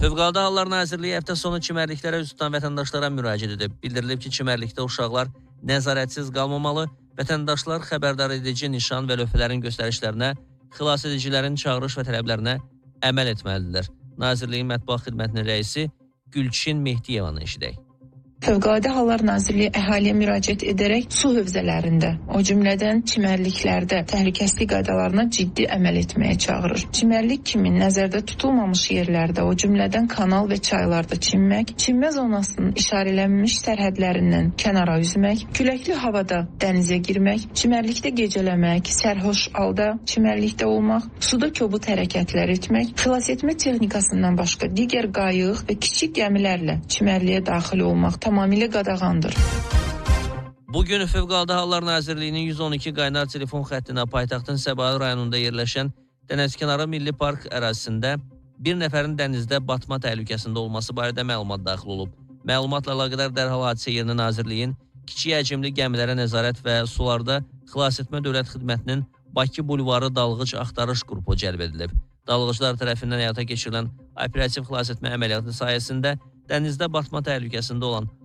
Fövqəladə Hallar Nazirliyi həftə sonu çimərliklərə üz tutan vətəndaşlara müraciət edib. Bildirilib ki, çimərlikdə uşaqlar nəzarətsiz qalmamalı, vətəndaşlar xəbərdar edici nişan və lövhələrin göstərişlərinə, xilas edicilərin çağırış və tələblərinə əməl etməlidirlər. Nazirliyin mətbuat xidmətinin rəisi Gülçin Mehdiyevanı eşidək. Fövqəladə Hallar Nazirliyi əhaliyə müraciət edərək su hövzələrində, o cümlədən çimərliklərdə təhlükəsizlik qaydalarına ciddi əməl etməyə çağırır. Çimərlik kimi nəzərdə tutulmamış yerlərdə, o cümlədən kanal və çaylarda çimmək, çimmə zonasının işarələnmiş sərhədlərindən kənara üzmək, küləkli havada dənizə girmək, çimərlikdə gecələmək, sərxoş halda çimərlikdə olmaq, suda kobud hərəkətlər etmək, xilasetmə texnikasından başqa digər qayıq və kiçik gəmilərlə çimərliyə daxil olmaq tamamilə qadağandır. Bugün Fövqəladə Hallar Nazirliyinin 112 qaynar telefon xəttinə paytaxtın Səbail rayonunda yerləşən Dənizkənarı Milli Park ərazisində bir nəfərin dənizdə batma təhlükəsində olması barədə məlumat daxil olub. Məlumatla əlaqədar dərhal hadisə yerinə Nazirliyin kiçik həcmli gəmilərə nəzarət və sularda xilasetmə dövlət xidmətinin Bakı bulvarı dalğıc axtarış qrupu cəlb edilib. Dalğıclar tərəfindən həyata keçirilən operativ xilasetmə əməliyyatı sayəsində dənizdə batma təhlükəsində olan